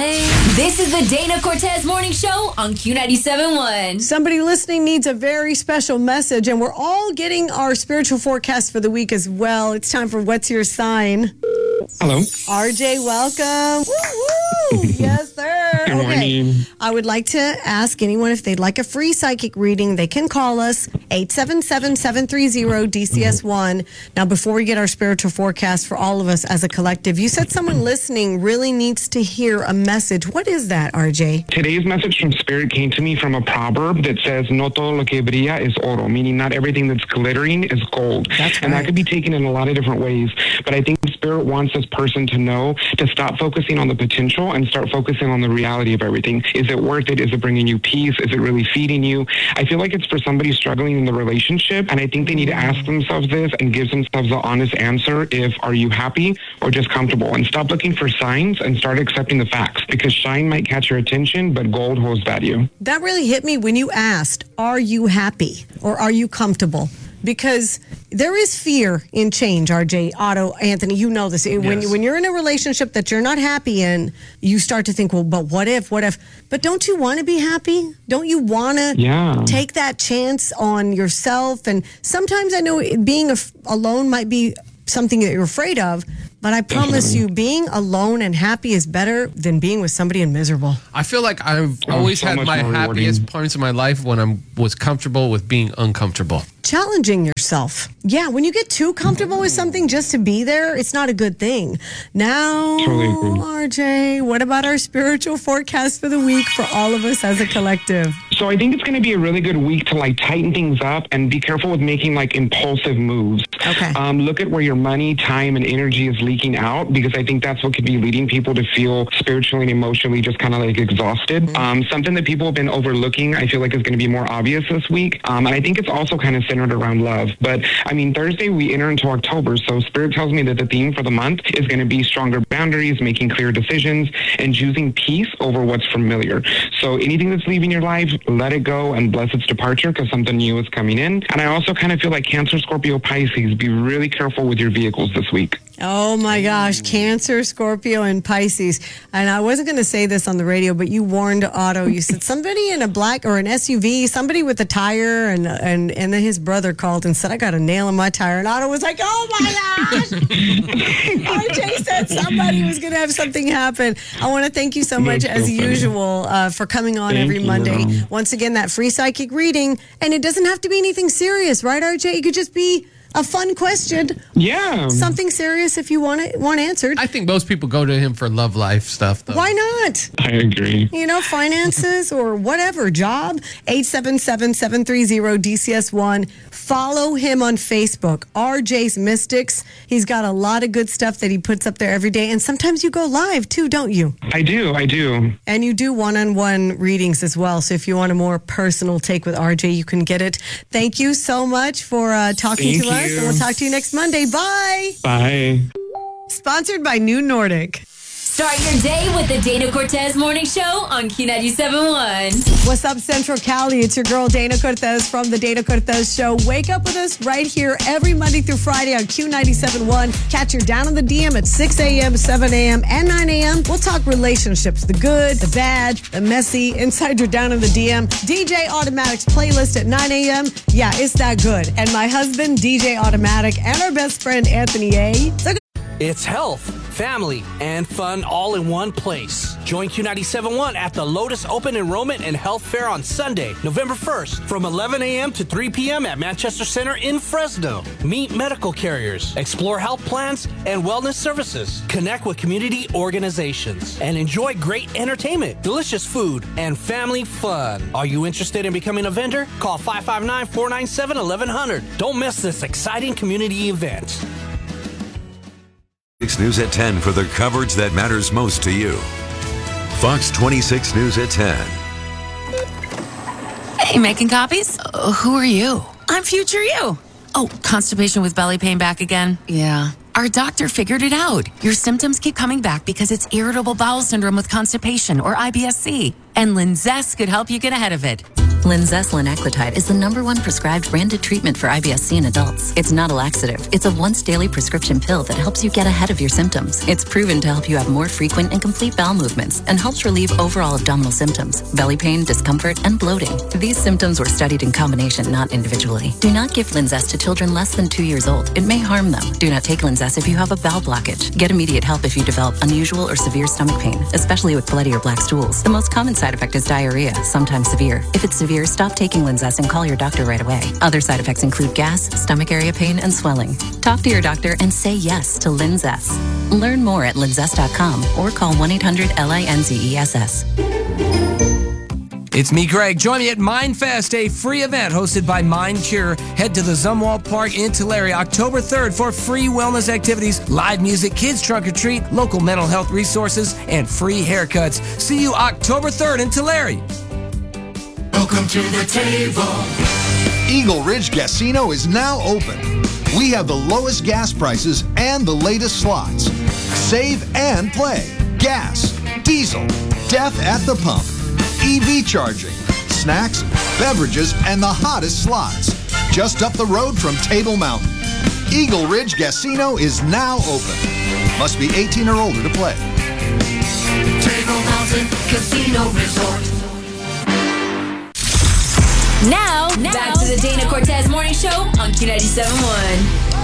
Hey. This is the Dana Cortez Morning Show on Q97.1. Somebody listening needs a very special message, and we're all getting our spiritual forecast for the week as well. It's time for What's Your Sign? Hello. RJ, welcome. Woo-woo. Yes, sir. Good morning. I would like to ask anyone if they'd like a free psychic reading. They can call us 877-730-DCS1. Now, before we get our spiritual forecast for all of us as a collective, you said someone listening really needs to hear a message. What is that, RJ? Today's message from Spirit came to me from a proverb that says, no todo lo que brilla es oro, meaning not everything that's glittering is gold. That's right. And that could be taken in a lot of different ways. But I think Spirit wants this person to know to stop focusing on the potential and start focusing on the reality of everything. Is it worth it? Is it bringing you peace? Is it really feeding you? I feel like it's for somebody struggling in the relationship, and I think they need to ask themselves this and give themselves the honest answer if, are you happy or just comfortable? And stop looking for signs and start accepting the facts, because shine might catch your attention, but gold holds value. That really hit me when you asked, are you happy or are you comfortable? Because there is fear in change, RJ, Otto, Anthony, you know this. When you're in a relationship that you're not happy in, you start to think, well, but what if? But don't you want to be happy? Don't you want to take that chance on yourself? And sometimes I know being alone might be something that you're afraid of, but I promise you, being alone and happy is better than being with somebody and miserable. I feel like I've always had my happiest points in my life when I was comfortable with being uncomfortable. Challenging yourself. Yeah, when you get too comfortable with something just to be there, it's not a good thing. Now, RJ, what about our spiritual forecast for the week for all of us as a collective? So I think it's going to be a really good week to tighten things up and be careful with making impulsive moves. Okay. Look at where your money, time, and energy is leaking out, because I think that's what could be leading people to feel spiritually and emotionally just kind of exhausted. Something that people have been overlooking, I feel like is going to be more obvious this week. And I think it's also kind of centered around love. But I mean, Thursday we enter into October, so Spirit tells me that the theme for the month is going to be stronger boundaries, making clear decisions, and choosing peace over what's familiar. So anything that's leaving your life, let it go and bless its departure, because something new is coming in. And I also kind of feel like Cancer, Scorpio, Pisces, be really careful with your vehicles this week. Oh my gosh, Cancer, Scorpio, and Pisces. And I wasn't going to say this on the radio, but you warned Otto. You said somebody in a black or an SUV, somebody with a tire, and then his brother called and said, I got a nail in my tire. And Otto was like, oh my gosh. RJ said somebody was going to have something happen. I want to thank you so much, as usual, for coming on every Monday. Once again, that free psychic reading. And it doesn't have to be anything serious, right, RJ? It could just be a fun question. Yeah. Something serious if you want answered. I think most people go to him for love life stuff, though. Why not? I agree. Finances or whatever, job. 877-730-DCS1. Follow him on Facebook, RJ's Mystics. He's got a lot of good stuff that he puts up there every day. And sometimes you go live too, don't you? I do. And you do one-on-one readings as well. So if you want a more personal take with RJ, you can get it. Thank you so much for talking to us. And we'll talk to you next Monday. Bye. Bye. Sponsored by New Nordic. Start your day with the Dana Cortez Morning Show on Q97.1. What's up, Central Cali? It's your girl, Dana Cortez from the Dana Cortez Show. Wake up with us right here every Monday through Friday on Q97.1. Catch her down on the DM at 6 a.m., 7 a.m., and 9 a.m. We'll talk relationships, the good, the bad, the messy. Inside your down on the DM. DJ Automatic's playlist at 9 a.m. Yeah, it's that good. And my husband, DJ Automatic, and our best friend, Anthony A. It's health, family, and fun all in one place. Join Q97.1 at the Lotus Open Enrollment and Health Fair on Sunday, November 1st from 11 a.m. to 3 p.m. at Manchester Center in Fresno. Meet medical carriers, explore health plans and wellness services, connect with community organizations, and enjoy great entertainment, delicious food, and family fun. Are you interested in becoming a vendor? Call 559-497-1100. Don't miss this exciting community event. News at 10 for the coverage that matters most to you. Fox 26 News at 10. Hey, making copies? Who are you? I'm future you. Oh, constipation with belly pain back again? Yeah. Our doctor figured it out. Your symptoms keep coming back because it's irritable bowel syndrome with constipation, or IBS-C. And Linzess could help you get ahead of it. Linzess linaclotide is the #1 prescribed branded treatment for IBS-C in adults. It's not a laxative. It's a once-daily prescription pill that helps you get ahead of your symptoms. It's proven to help you have more frequent and complete bowel movements and helps relieve overall abdominal symptoms, belly pain, discomfort, and bloating. These symptoms were studied in combination, not individually. Do not give Linzess to children less than 2 years old. It may harm them. Do not take Linzess if you have a bowel blockage. Get immediate help if you develop unusual or severe stomach pain, especially with bloody or black stools. The most common side effect is diarrhea, sometimes severe. If it's severe, stop taking Linzess and call your doctor right away. Other side effects include gas, stomach area pain, and swelling. Talk to your doctor and say yes to Linzess. Learn more at linzess.com or call 1-800-LINZESS. It's me, Greg. Join me at MindFest, a free event hosted by Mind Cure. Head to the Zumwalt Park in Tulare October 3rd for free wellness activities, live music, kids trunk or treat, local mental health resources, and free haircuts. See you October 3rd in Tulare. Welcome to the table. Eagle Ridge Casino is now open. We have the lowest gas prices and the latest slots. Save and play. Gas, diesel, death at the pump, EV charging, snacks, beverages, and the hottest slots. Just up the road from Table Mountain. Eagle Ridge Casino is now open. Must be 18 or older to play. Table Mountain Casino Resort. Now, back to the Dana Cortez Morning Show on Q97.1.